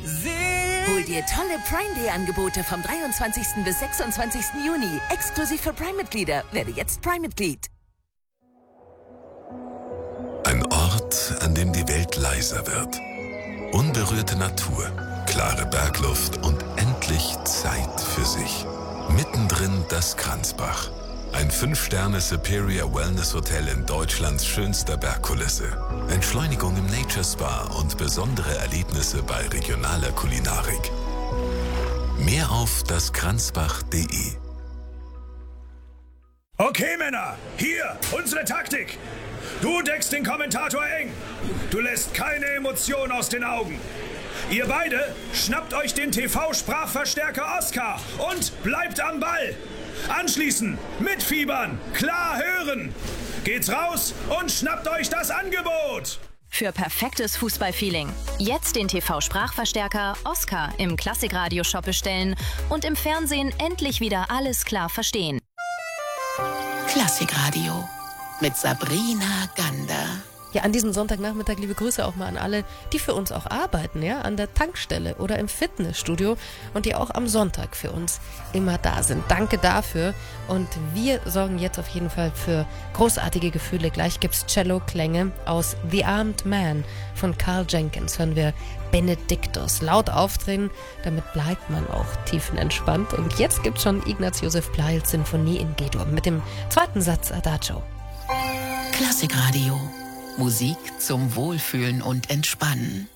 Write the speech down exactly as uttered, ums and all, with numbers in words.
Hol dir tolle Prime Day Angebote vom dreiundzwanzigsten bis sechsundzwanzigsten Juni. Exklusiv für Prime-Mitglieder. Werde jetzt Prime-Mitglied. Ein Ort, an dem die Welt leiser wird. Unberührte Natur, klare Bergluft und endlich Zeit für sich. Mittendrin das Kranzbach. Ein fünf Sterne Superior Wellness Hotel in Deutschlands schönster Bergkulisse. Entschleunigung im Nature Spa und besondere Erlebnisse bei regionaler Kulinarik. Mehr auf daskranzbach punkt de. Okay, Männer, hier unsere Taktik. Du deckst den Kommentator eng. Du lässt keine Emotion aus den Augen. Ihr beide schnappt euch den T V-Sprachverstärker Oscar und bleibt am Ball. Anschließend mitfiebern, klar hören. Geht's raus und schnappt euch das Angebot. Für perfektes Fußballfeeling. Jetzt den T V-Sprachverstärker Oscar im Klassikradio-Shop bestellen und im Fernsehen endlich wieder alles klar verstehen. Klassikradio mit Sabrina Gander. Ja, an diesem Sonntagnachmittag liebe Grüße auch mal an alle, die für uns auch arbeiten, ja, an der Tankstelle oder im Fitnessstudio und die auch am Sonntag für uns immer da sind. Danke dafür und wir sorgen jetzt auf jeden Fall für großartige Gefühle. Gleich gibt's Cello-Klänge aus The Armed Man von Carl Jenkins. Hören wir Benedictus laut aufdrehen, damit bleibt man auch tiefenentspannt. Und jetzt gibt's schon Ignaz Josef Pleils Sinfonie in G-Dur mit dem zweiten Satz Adagio. Klassikradio. Musik zum Wohlfühlen und Entspannen.